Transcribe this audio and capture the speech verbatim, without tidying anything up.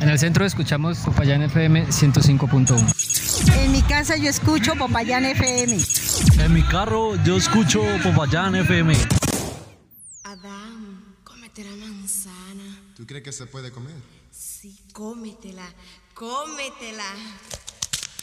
En el centro escuchamos Popayán F M ciento cinco punto uno. En mi casa yo escucho Popayán F M. En mi carro yo escucho Popayán F M. Adán, cómete la manzana. ¿Tú crees que se puede comer? Sí, cómetela, cómetela.